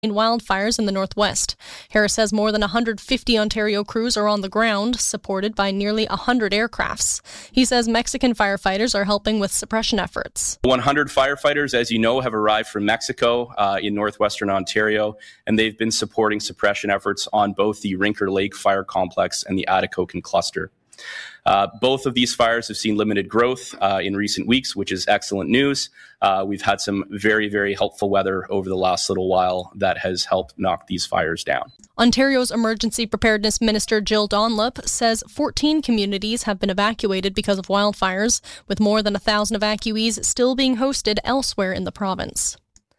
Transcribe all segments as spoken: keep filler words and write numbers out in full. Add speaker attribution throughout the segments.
Speaker 1: in wildfires in the northwest. Harris says more than one hundred fifty Ontario crews are on the ground, supported by nearly one hundred aircrafts. He says Mexican firefighters are helping with suppression efforts.
Speaker 2: one hundred firefighters, as you know, have arrived from Mexico uh, in northwestern Ontario, and they've been supporting suppression efforts on both the Rinker Lake Fire Complex and the Atikokan Cluster. Uh, both of these fires have seen limited growth uh, in recent weeks, which is excellent news. Uh, we've had some very, very helpful weather over the last little while that has helped knock these fires down.
Speaker 1: Ontario's Emergency Preparedness Minister Jill Donlop says fourteen communities have been evacuated because of wildfires, with more than one thousand evacuees still being hosted elsewhere in the province.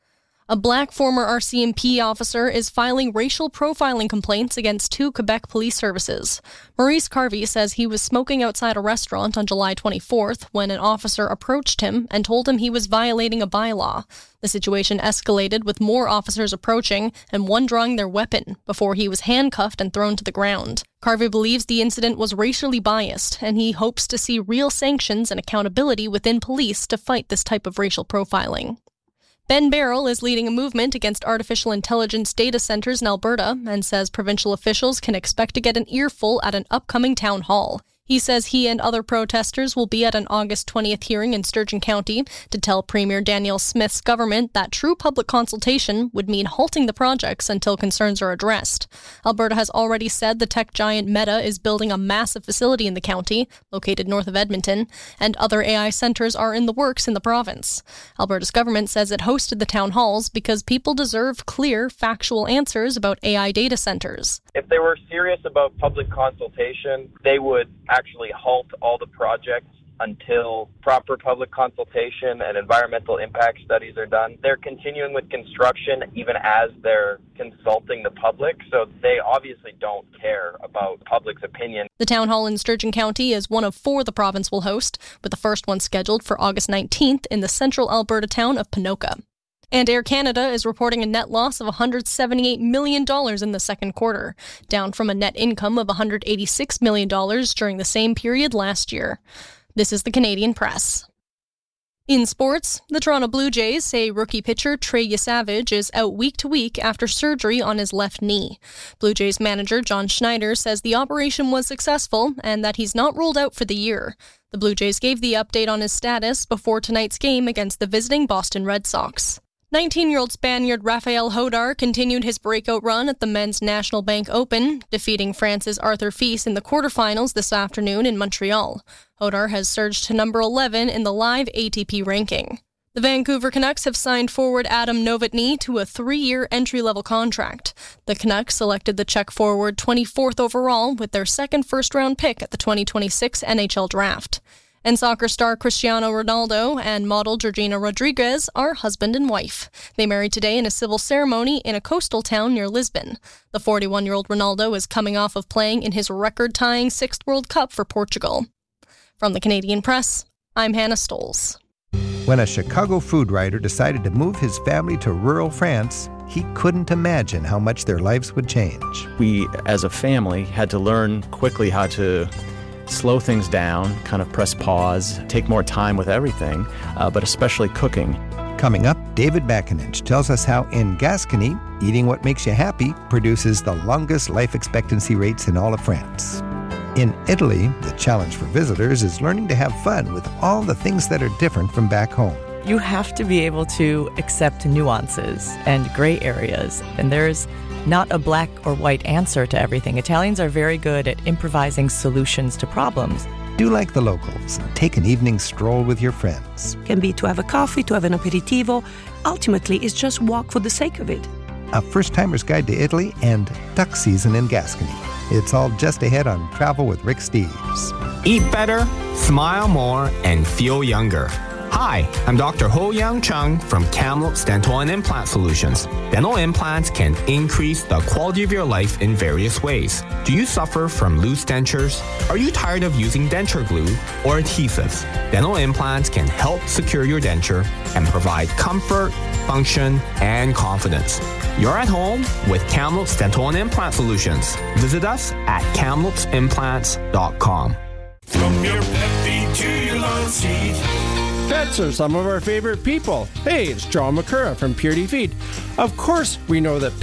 Speaker 1: A black former R C M P officer is filing racial profiling complaints against two Quebec police services. Maurice Carvey says he was smoking outside a restaurant on July twenty-fourth when an officer approached him and told him he was violating a bylaw. The situation escalated with more officers approaching and one drawing their weapon before he was handcuffed and thrown to the ground. Carvey believes the incident was racially biased, and he hopes to see real sanctions and accountability within police to fight this type of racial profiling. Ben Barrell is leading a movement against artificial intelligence data centers in Alberta and says provincial officials can expect to get an earful at an upcoming town hall. He says he and other protesters will be at an August twentieth hearing in Sturgeon County to tell Premier Danielle Smith's government that true public consultation would mean halting the projects until concerns are addressed. Alberta has already said the tech giant Meta is building a massive facility in the county, located north of Edmonton, and other A I centers are in the works in the province. Alberta's government says it hosted the town halls because people deserve clear, factual answers about A I data centers.
Speaker 3: If they were serious about public consultation, they would actually halt all the projects until proper public consultation and environmental impact studies are done. They're continuing with construction even as they're consulting the public, so they obviously don't care about public's opinion.
Speaker 1: The town hall in Sturgeon County is one of four the province will host, with the first one scheduled for August nineteenth in the central Alberta town of Ponoka. And Air Canada is reporting a net loss of one hundred seventy-eight million dollars in the second quarter, down from a net income of one hundred eighty-six million dollars during the same period last year. This is the Canadian Press. In sports, the Toronto Blue Jays say rookie pitcher Trey Yesavage is out week to week after surgery on his left knee. Blue Jays manager John Schneider says the operation was successful and that he's not ruled out for the year. The Blue Jays gave the update on his status before tonight's game against the visiting Boston Red Sox. nineteen-year-old Spaniard Rafael Hodar continued his breakout run at the Men's National Bank Open, defeating France's Arthur Fils in the quarterfinals this afternoon in Montreal. Hodar has surged to number eleven in the live A T P ranking. The Vancouver Canucks have signed forward Adam Novotny to a three-year entry-level contract. The Canucks selected the Czech forward twenty-fourth overall with their second first-round pick at the twenty twenty-six N H L Draft. And soccer star Cristiano Ronaldo and model Georgina Rodriguez are husband and wife. They married today in a civil ceremony in a coastal town near Lisbon. The forty-one-year-old Ronaldo is coming off of playing in his record-tying sixth World Cup for Portugal. From the Canadian Press, I'm Hannah Stoles.
Speaker 4: When a Chicago food writer decided to move his family to rural France, he couldn't imagine how much their lives would change.
Speaker 5: We, as a family, had to learn quickly how to slow things down, kind of press pause, take more time with everything, uh, but especially cooking.
Speaker 4: Coming up, David Bakinich tells us how in Gascony, eating what makes you happy produces the longest life expectancy rates in all of France. In Italy, the challenge for visitors is learning to have fun with all the things that are different from back home.
Speaker 6: You have to be able to accept nuances and gray areas, and there's not a black or white answer to everything. Italians are very good at improvising solutions to problems.
Speaker 4: Do like the locals. Take an evening stroll with your friends.
Speaker 7: It can be to have a coffee, to have an aperitivo. Ultimately, it's just walk for the sake of it.
Speaker 4: A first-timer's guide to Italy and duck season in Gascony. It's all just ahead on Travel with Rick Steves.
Speaker 8: Eat better, smile more, and feel younger. Hi, I'm Doctor Ho Young Chung from Kamloops Dental and Implant Solutions. Dental implants can increase the quality of your life in various ways. Do you suffer from loose dentures? Are you tired of using denture glue or adhesives? Dental implants can help secure your denture and provide comfort, function, and confidence. You're at home with Kamloops Dental and Implant Solutions. Visit us at kamloops implants dot com.
Speaker 9: From your pet feet to your lawn seat, Pets are some of our favorite people. Hey, it's John McCurra from Purity Feed. Of course, we know that